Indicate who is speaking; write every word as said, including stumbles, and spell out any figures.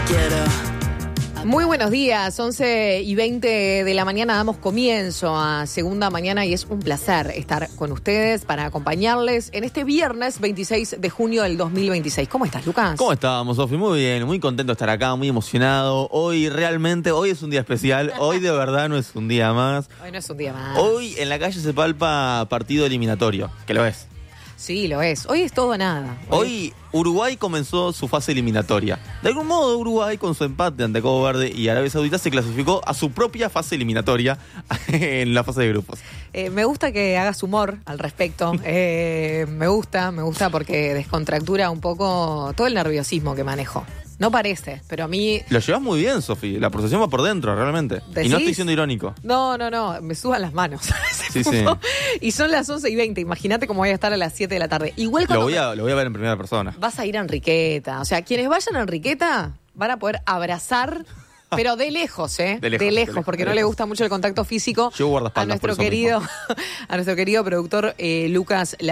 Speaker 1: quiero.
Speaker 2: Muy buenos días, once y veinte de la mañana damos comienzo a Segunda Mañana y es un placer estar con ustedes para acompañarles en este viernes veintiséis de junio del dos mil veintiséis. ¿Cómo estás, Lucas?
Speaker 3: ¿Cómo estábamos, Sofi? Muy bien, muy contento de estar acá, muy emocionado. Hoy realmente, hoy es un día especial, hoy de verdad no es un día más.
Speaker 2: Hoy no es un día más.
Speaker 3: Hoy en la calle se palpa partido eliminatorio, que lo es.
Speaker 2: Sí, lo es. Hoy es todo o nada. Hoy,
Speaker 3: Hoy Uruguay comenzó su fase eliminatoria. De algún modo Uruguay con su empate ante Cabo Verde y Arabia Saudita se clasificó a su propia fase eliminatoria en la fase de grupos.
Speaker 2: Eh, me gusta que hagas humor al respecto. Eh, me gusta, me gusta porque descontractura un poco todo el nerviosismo que manejo. No parece, pero a mí...
Speaker 3: Lo llevas muy bien, Sofi. La procesión va por dentro, realmente.
Speaker 2: ¿Decís?
Speaker 3: Y no estoy siendo irónico.
Speaker 2: No, no, no. Me suban las manos.
Speaker 3: Sí, sí.
Speaker 2: Y son las once y veinte. Imagínate cómo voy a estar a las siete de la tarde. Igual
Speaker 3: Lo
Speaker 2: cuando
Speaker 3: voy, a, lo voy a ver en primera persona.
Speaker 2: vas a ir a Enriqueta. O sea, quienes vayan a Enriqueta van a poder abrazar... Pero de lejos, ¿eh?
Speaker 3: De lejos,
Speaker 2: de
Speaker 3: de
Speaker 2: lejos,
Speaker 3: lejos,
Speaker 2: porque
Speaker 3: de
Speaker 2: no
Speaker 3: lejos.
Speaker 2: le gusta mucho el contacto físico
Speaker 3: Yo
Speaker 2: a
Speaker 3: guardaespaldas, por
Speaker 2: nuestro
Speaker 3: eso
Speaker 2: querido,
Speaker 3: mismo.
Speaker 2: a nuestro querido productor eh, Lucas